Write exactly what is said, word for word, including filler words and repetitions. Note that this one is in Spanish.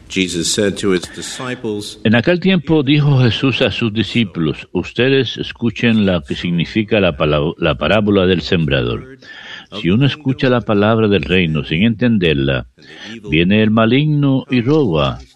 En aquel tiempo dijo Jesús a sus discípulos: ustedes escuchen lo que significa la, palabra, la parábola del sembrador. Si uno escucha la palabra del reino sin entenderla, viene el maligno y roba